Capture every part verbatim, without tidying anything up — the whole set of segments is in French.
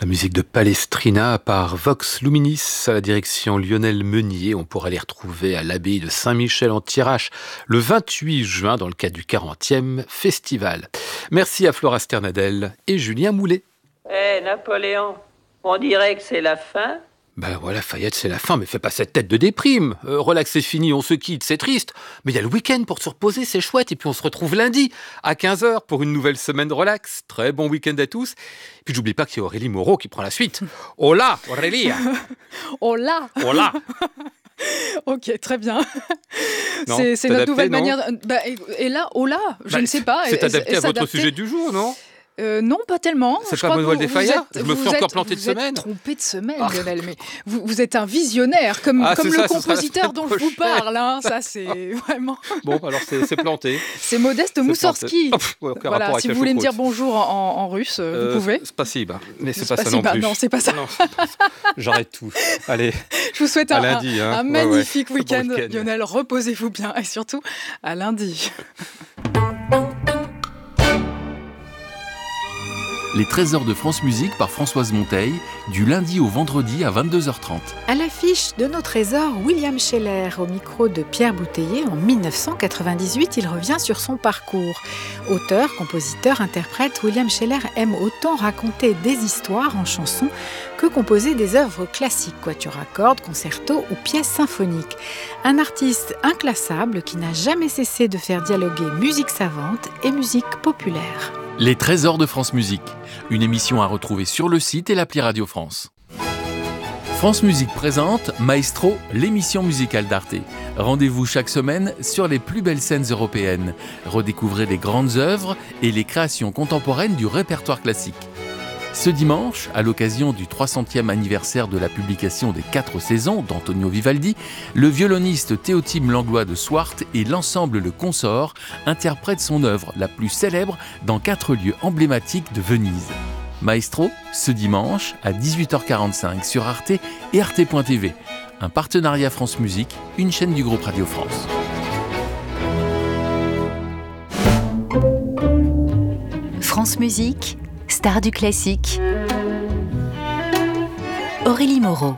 La musique de Palestrina par Vox Luminis à la direction Lionel Meunier. On pourra les retrouver à l'abbaye de Saint-Michel en Thiérache le vingt-huit juin dans le cadre du quarantième festival. Merci à Flora Sternadel et Julien Moulet. Eh hey, Napoléon, on dirait que c'est la fin. Ben voilà, Fayette, c'est la fin, mais fais pas cette tête de déprime. Euh, relax, c'est fini, on se quitte, c'est triste. Mais il y a le week-end pour se reposer, c'est chouette. Et puis on se retrouve lundi à quinze heures pour une nouvelle semaine de relax. Très bon week-end à tous. Et puis j'oublie pas qu'il y a Aurélie Moreau qui prend la suite. Hola, Aurélie. Hola. Hola. Ok, très bien. Non, c'est c'est notre nouvelle non manière. Bah, et, et là, hola, je bah, ne sais pas. C'est adapté et, à votre sujet du jour, non? Euh, non, pas tellement. C'est je pas Manuel Desfaya. Je me suis encore êtes, planté de vous semaine. Vous êtes trompé de semaine, ah. Lionel. Mais vous, vous êtes un visionnaire, comme, ah, comme le ça, compositeur dont je vous parle. Hein. Ça, c'est vraiment. Bon, alors c'est, c'est planté. C'est Modeste Moussorski. Oh, pff, ouais, voilà, si vous voulez me dire bonjour en, en russe, euh, vous pouvez. Spasiba. Mais c'est, c'est pas ça non plus. Non, c'est pas ça. Non, c'est pas ça. J'arrête tout. Allez. Je vous souhaite un, lundi, hein. un, un ouais, magnifique ouais. week-end, bon week-end, Lionel. Reposez-vous bien et surtout à lundi. Les trésors de France Musique par Françoise Monteil, du lundi au vendredi à vingt-deux heures trente. À l'affiche de nos trésors, William Scheller, au micro de Pierre Bouteiller. En dix-neuf cent quatre-vingt-dix-huit, il revient sur son parcours. Auteur, compositeur, interprète, William Scheller aime autant raconter des histoires en chansons que composer des œuvres classiques, quatuors à cordes, concertos ou pièces symphoniques. Un artiste inclassable qui n'a jamais cessé de faire dialoguer musique savante et musique populaire. Les trésors de France Musique, une émission à retrouver sur le site et l'appli Radio France. France Musique présente Maestro, l'émission musicale d'Arte. Rendez-vous chaque semaine sur les plus belles scènes européennes. Redécouvrez les grandes œuvres et les créations contemporaines du répertoire classique. Ce dimanche, à l'occasion du trois centième anniversaire de la publication des quatre saisons d'Antonio Vivaldi, le violoniste Théotime Langlois de Swart et l'ensemble Le Consort interprètent son œuvre la plus célèbre dans quatre lieux emblématiques de Venise. Maestro, ce dimanche à dix-huit heures quarante-cinq sur Arte et arte point t v. Un partenariat France Musique, une chaîne du groupe Radio France. France Musique, star du classique, Aurélie Moreau.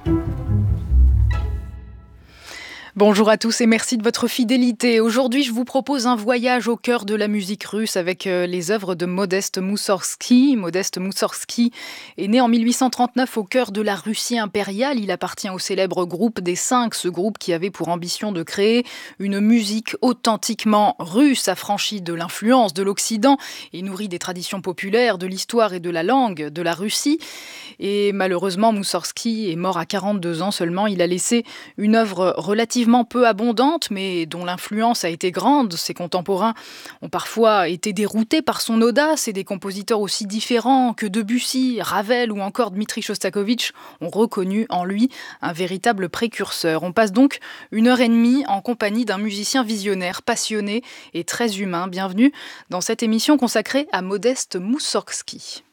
Bonjour à tous et merci de votre fidélité. Aujourd'hui, je vous propose un voyage au cœur de la musique russe avec les œuvres de Modeste Moussorski. Modeste Moussorski est né en mille huit cent trente-neuf au cœur de la Russie impériale. Il appartient au célèbre groupe des Cinq, ce groupe qui avait pour ambition de créer une musique authentiquement russe, affranchie de l'influence de l'Occident et nourrie des traditions populaires, de l'histoire et de la langue de la Russie. Et malheureusement, Moussorski est mort à quarante-deux ans seulement. Il a laissé une œuvre relativement peu abondante, mais dont l'influence a été grande. Ses contemporains ont parfois été déroutés par son audace et des compositeurs aussi différents que Debussy, Ravel ou encore Dmitri Shostakovich ont reconnu en lui un véritable précurseur. On passe donc une heure et demie en compagnie d'un musicien visionnaire, passionné et très humain. Bienvenue dans cette émission consacrée à Modeste Moussorski.